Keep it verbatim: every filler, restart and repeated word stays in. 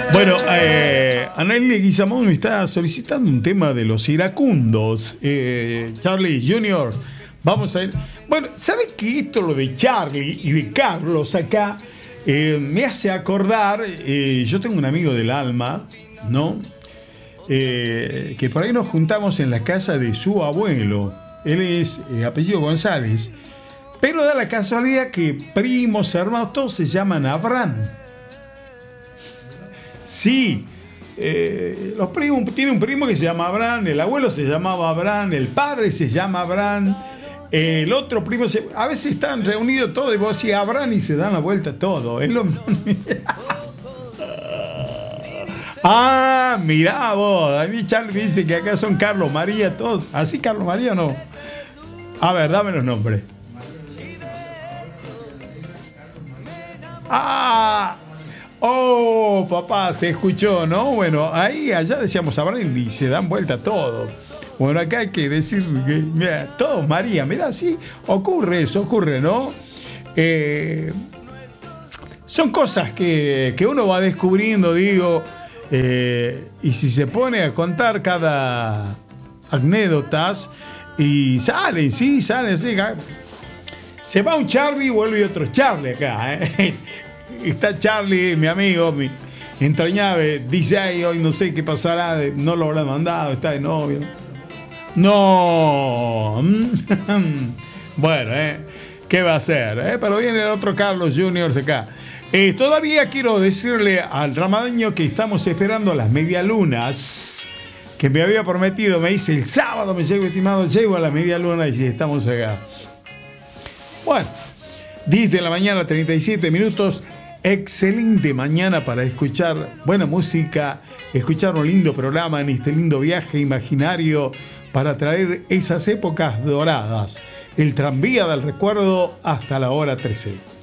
Bueno, eh, Anel Leguizamón me está solicitando un tema de los iracundos. Eh, Charlie junior Vamos a ir. Bueno, ¿sabes qué? Esto, lo de Charlie y de Carlos acá, eh, me hace acordar. Eh, yo tengo un amigo del alma, ¿no? Eh, que por ahí nos juntamos en la casa de su abuelo. Él es eh, apellido González. Pero da la casualidad que primos, hermanos, todos se llaman Abraham. Sí, eh, los primos, tiene un primo que se llama Abraham, el abuelo se llamaba Abraham, el padre se llama Abraham, el otro primo, se, a veces están reunidos todos y vos decís Abraham y se dan la vuelta todo. Es lo... Ah, mirá vos, a mí Charlie dice que acá son Carlos María, todos. ¿Así Carlos María o no? A ver, dame los nombres. Ah, oh, papá, se escuchó, ¿no? Bueno, ahí, allá decíamos Abraham y se dan vuelta todo. Bueno, acá hay que decir que, mira, todos María, mira, sí, ocurre eso, ocurre, ¿no? Eh, son cosas que, que uno va descubriendo, digo, eh, y si se pone a contar cada anécdotas, y salen, sí, salen, sí, se va un Charlie y vuelve otro Charlie acá, ¿eh? Está Charlie, mi amigo, mi entrañable D J, hoy no sé qué pasará, no lo habrá mandado, está de novio. No. Bueno, ¿eh? ¿Qué va a hacer? ¿Eh? Pero viene el otro Carlos junior acá. Eh, todavía quiero decirle al ramadeño que estamos esperando las medialunas que me había prometido. Me dice el sábado, me llego, estimado, llego a las medialunas y estamos acá. Bueno, diez de la mañana, treinta y siete minutos. Excelente mañana para escuchar buena música, escuchar un lindo programa en este lindo viaje imaginario para traer esas épocas doradas. El tranvía del recuerdo hasta la hora trece.